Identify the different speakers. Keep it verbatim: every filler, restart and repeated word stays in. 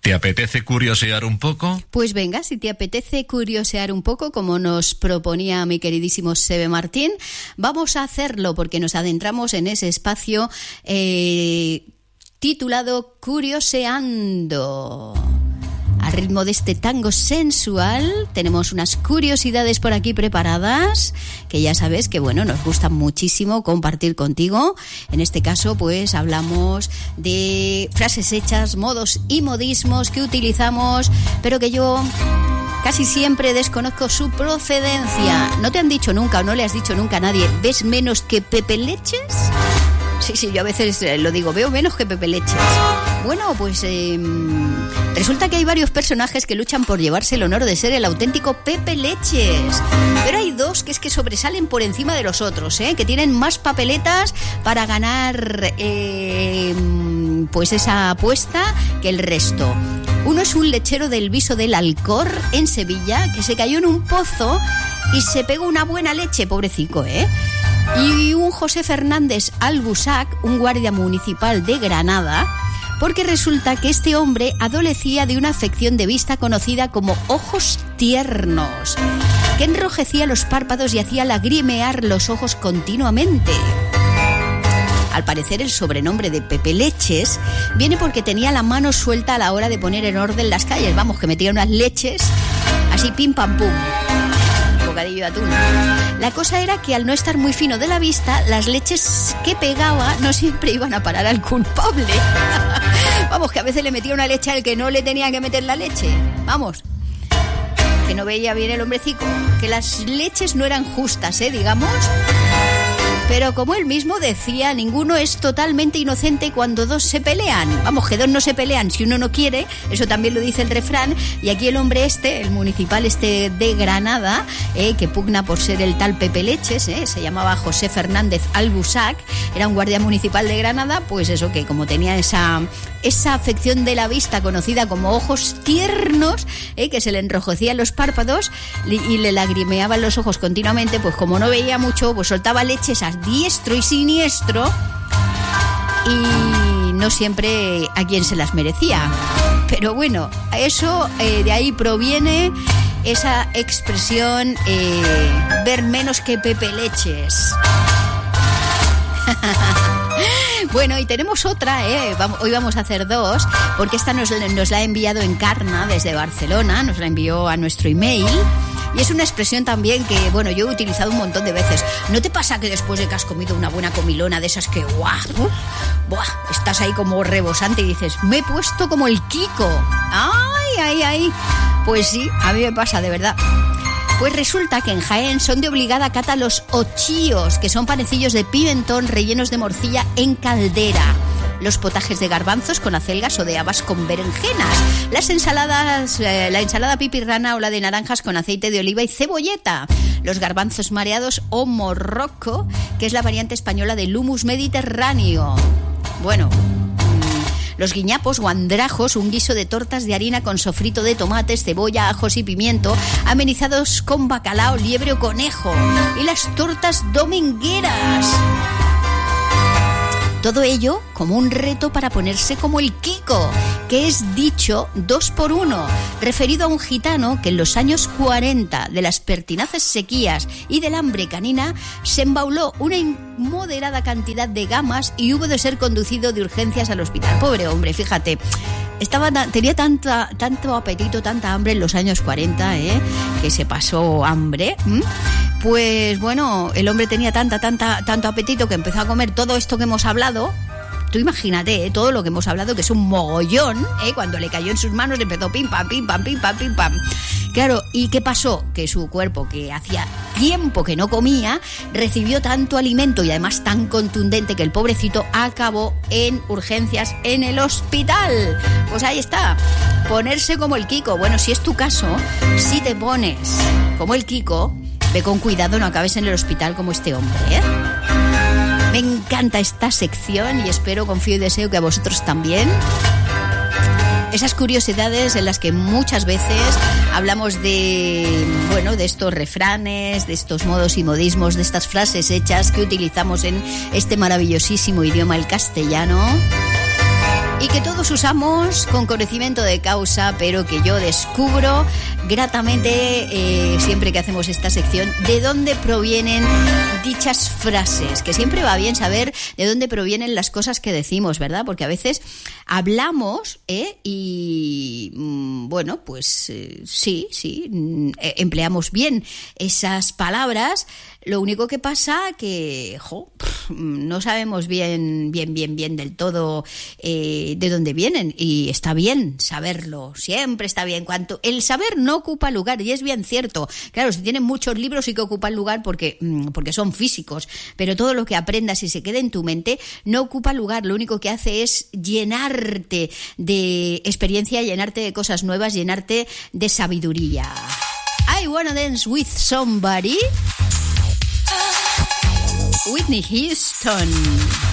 Speaker 1: ¿Te apetece curiosear un poco?
Speaker 2: Pues venga, si te apetece curiosear un poco, como nos proponía mi queridísimo Sebe Martín, vamos a hacerlo porque nos adentramos en ese espacio eh, titulado Curioseando. Al ritmo de este tango sensual, tenemos unas curiosidades por aquí preparadas, que ya sabes que, bueno, nos gusta muchísimo compartir contigo. En este caso, pues, hablamos de frases hechas, modos y modismos que utilizamos, pero que yo casi siempre desconozco su procedencia. ¿No te han dicho nunca o no le has dicho nunca a nadie, ¿ves menos que Pepe Leches? Sí, sí, yo a veces lo digo, veo menos que Pepe Leches. Bueno, pues eh, resulta que hay varios personajes que luchan por llevarse el honor de ser el auténtico Pepe Leches. Pero hay dos que es que sobresalen por encima de los otros, ¿eh? Que tienen más papeletas para ganar eh, pues esa apuesta que el resto. Uno es un lechero del Viso del Alcor, en Sevilla, que se cayó en un pozo y se pegó una buena leche, pobrecito, ¿eh? Y un José Fernández Albusac, un guardia municipal de Granada, porque resulta que este hombre adolecía de una afección de vista conocida como ojos tiernos, que enrojecía los párpados y hacía lagrimear los ojos continuamente. Al parecer el sobrenombre de Pepe Leches viene porque tenía la mano suelta a la hora de poner en orden las calles. Vamos, que metía unas leches así pim pam pum. Bocadillo de atún. La cosa era que al no estar muy fino de la vista, las leches que pegaba no siempre iban a parar al culpable. Vamos, que a veces le metía una leche al que no le tenía que meter la leche. Vamos, que no veía bien el hombrecito. Que las leches no eran justas, ¿eh? Digamos. Pero como él mismo decía, ninguno es totalmente inocente cuando dos se pelean. Vamos, que dos no se pelean si uno no quiere, eso también lo dice el refrán. Y aquí el hombre este, el municipal este de Granada, eh, que pugna por ser el tal Pepe Leches, eh, se llamaba José Fernández Albusac, era un guardia municipal de Granada, pues eso, que como tenía esa, esa afección de la vista conocida como ojos tiernos, eh, que se le enrojecían los párpados y le lagrimeaban los ojos continuamente, pues como no veía mucho, pues soltaba leches a diestro y siniestro y no siempre a quien se las merecía. Pero bueno, eso eh, de ahí proviene esa expresión eh, ver menos que Pepe Leches. Bueno, y tenemos otra, ¿eh? Vamos, hoy vamos a hacer dos, porque esta nos, nos la ha enviado Encarna desde Barcelona, nos la envió a nuestro email. Y es una expresión también que, bueno, yo he utilizado un montón de veces. ¿No te pasa que después de que has comido una buena comilona de esas que, guau, buah, estás ahí como rebosante y dices, me he puesto como el Kiko? ¡Ay, ay, ay! Pues sí, a mí me pasa, de verdad. Pues resulta que en Jaén son de obligada cata los ochíos, que son panecillos de pimentón rellenos de morcilla en caldera. Los potajes de garbanzos con acelgas o de habas con berenjenas, las ensaladas, eh, la ensalada pipirrana o la de naranjas con aceite de oliva y cebolleta, los garbanzos mareados o morroco, que es la variante española del hummus mediterráneo. Bueno, los guiñapos o andrajos, un guiso de tortas de harina con sofrito de tomates, cebolla, ajos y pimiento, amenizados con bacalao, liebre o conejo, y las tortas domingueras. Todo ello como un reto para ponerse como el Kiko, que es dicho dos por uno, referido a un gitano que en los años cuarenta, de las pertinaces sequías y del hambre canina, se embauló una inmoderada cantidad de gamas y hubo de ser conducido de urgencias al hospital. Pobre hombre, fíjate. Estaba, tenía tanta, tanto apetito, tanta hambre en los años cuarenta, ¿eh? Que se pasó hambre. ¿Mm? Pues bueno, el hombre tenía tanta, tanta, tanto apetito que empezó a comer todo esto que hemos hablado. Tú imagínate, ¿eh? Todo lo que hemos hablado, que es un mogollón, ¿eh? Cuando le cayó en sus manos empezó pim pam, pim pam, pim pam, pim pam. Claro, ¿y qué pasó? Que su cuerpo, que hacía tiempo que no comía, recibió tanto alimento y además tan contundente que el pobrecito acabó en urgencias en el hospital. Pues ahí está, ponerse como el Kiko. Bueno, si es tu caso, si te pones como el Kiko, ve con cuidado, no acabes en el hospital como este hombre, ¿eh? Me encanta esta sección y espero, confío y deseo que a vosotros también. Esas curiosidades en las que muchas veces hablamos de, bueno, de estos refranes, de estos modos y modismos, de estas frases hechas que utilizamos en este maravillosísimo idioma, el castellano. y que todos usamos con conocimiento de causa, pero que yo descubro gratamente eh, siempre que hacemos esta sección de dónde provienen dichas frases, que siempre va bien saber de dónde provienen las cosas que decimos, ¿verdad? Porque a veces hablamos ¿eh? y mm, bueno, pues eh, sí, sí, mm, empleamos bien esas palabras. Lo único que pasa que jo, no sabemos bien, bien, bien, bien del todo eh, de dónde vienen, y está bien saberlo, siempre está bien. Cuanto el saber no ocupa lugar, y es bien cierto. Claro, si tienen muchos libros sí que ocupan lugar porque, porque son físicos, pero todo lo que aprendas y se quede en tu mente no ocupa lugar. Lo único que hace es llenarte de experiencia, llenarte de cosas nuevas, llenarte de sabiduría. I wanna dance with somebody. Whitney Houston.